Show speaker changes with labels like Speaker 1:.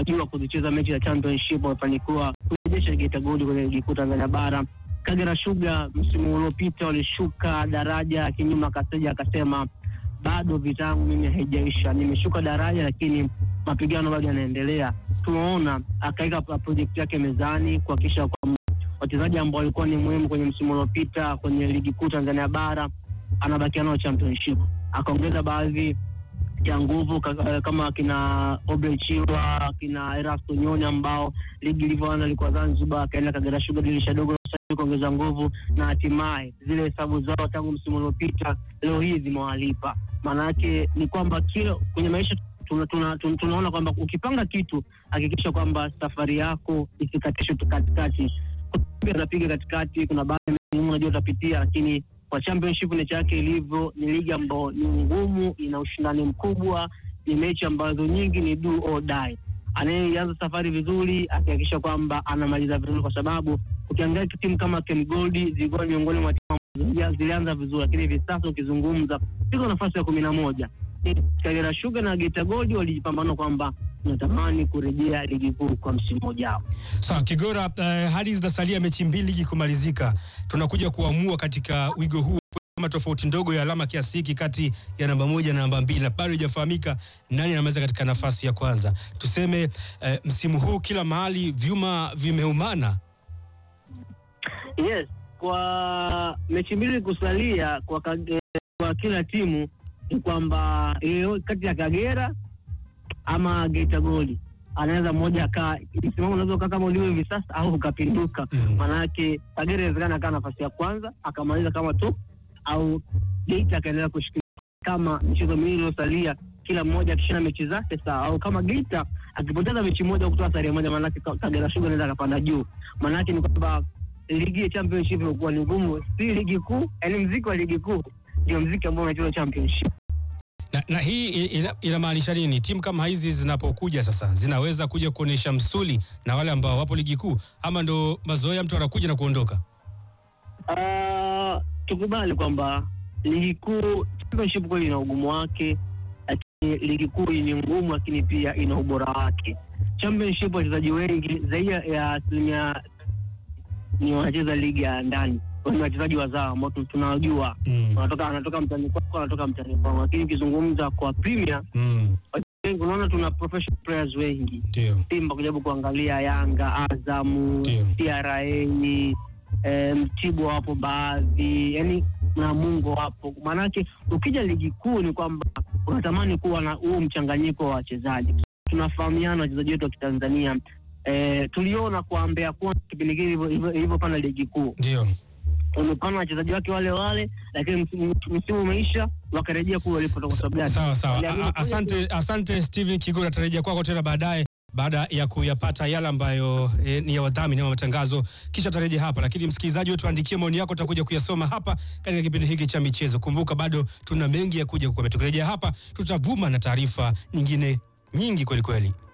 Speaker 1: wanajua kuzicheza mechi za championship, wamefanikiwa kurejesha Geita Gold kwenye ligi kuu Tanzania bara. Kagera Sugar msimu uliopita walishuka daraja, kinyuma Kaseja akasema bado vitangu mimi haijaisha, nimeshuka daraja lakini mapigano bado yanaendelea. Tunaona akaika project yake mezani kuhakikisha kwamba wachezaji ambao walikuwa ni muhimu kwenye msimu uliopita kwenye ligi kuu Tanzania bara anabakia nao championship. Akaongeza baadhi ya nguvu kama kina Obrechirwa, kina Erasto Nyonya ambao ligi ilivyoanza ilikuwa Zanzibar, akaenda Kagera Sugar dirisha dogo kuongeza nguvu, na hatimaye zile hesabu zao tangu msimu uliopita leo hii zimewalipa. Maana yake ni kwamba kila kwenye maisha tunaona kwamba ukipanga kitu hakikisha kwamba safari yako isikatishwe katikati. Unapiga katikati, kuna baadhi unajua utapitia, lakini kwa championship ni chake ilivyo, ni ligi ambayo ni ngumu, ina ushindani mkubwa, ni mechi ambazo nyingi ni do or die. Anayeanza safari vizuri akihakikisha kwamba anamaliza vizuri, kwa sababu ukiangalia timu kama Ken Gold zilikuwa miongoni mwa timu zilianza vizuri, lakini hivi sasa ukizungumza ziko nafasi ya 11. Kagera Sugar na Geita Gold walijipambana kwamba natamani kurejea ligi kuu kwa msimu ujao.
Speaker 2: Sawa, Kigora, hadi zinasalia mechi mbili ligi kumalizika. Tunakuja kuamua katika wigo huu kama tofauti ndogo ya alama kiasi hiki kati ya namba 1 na namba 2, na bado haijafahamika nani anamaliza katika nafasi ya kwanza. Tuseme msimu huu kila mahali vyuma vimeumana.
Speaker 1: Yes, kwa mechi mbili kusalia kwa kila timu ni kwamba kati ya Kagera ama Geita Gold anaweza mmoja msimamo unaweza kama ulio hivi sasa au ukapinduka. Maana yake Kagera inawezekana kaa nafasi ya kwanza akamaliza kama top, au Geita akaendelea kushikilia kama michezo miwili iliyosalia kila mmoja akishinda mechi zake sawa, au kama Geita akipoteza mechi moja kutoa sare moja, maana yake Kagera Sugar anaweza akapanda juu. Maana yake ni kwamba ligi ya championship ilikuwa ni ngumu, si ligi kuu, yaani mziki wa ligi kuu ndio mziki ambao unacheza championship.
Speaker 2: Na hii inamaanisha nini? Timu kama hizi zinapokuja sasa zinaweza kuja kuonesha msuli na wale ambao wapo ligi kuu, ama ndo mazoea mtu anakuja na kuondoka?
Speaker 1: Tukubali kwamba ligi kuu championship kweli ina ugumu wake, lakini ligi kuu ni ngumu, lakini pia ina ubora wake. Championship wachezaji wengi zaidi ya 80% ni wanacheza ligi ya ndani, ni wachezaji wazao ambao tunawajua wanatoka mtani kwako, wanatoka mtani kwako. Lakini ukizungumza kwa Premier wengi unaona tuna professional players wengi. Simba kujaribu kuangalia Yanga, Azam, TRA, Mtibwa wapo baadhi, yani na Mungo wapo. Maana yake ukija ligi kuu ni kwamba unatamani kuwa na huo mchanganyiko wa wachezaji. Tunafahamiana wachezaji wetu wa Kitanzania. Tuliona kwa Mbeya kwa kipindi kile hivyo pana ligi kuu.
Speaker 2: Ndio.
Speaker 1: Unapana wachezaji wake wale, lakini msimu umeisha wakarejea kule walipotoka kwa sababu gani?
Speaker 2: Sawa. Asante Steven Kigora, tarejea kwako tena baadaye baada ya kuyapata yale ambayo ni ya wadhamini wa matangazo, kisha tarejea hapa. Lakini msikilizaji wetu, andikie maoni yako, tutakuja kuyasoma hapa katika kipindi hiki cha michezo. Kumbuka bado tuna mengi ya kuja kukomea. Tukirejea hapa tutavuma na taarifa nyingine nyingi kweli kweli.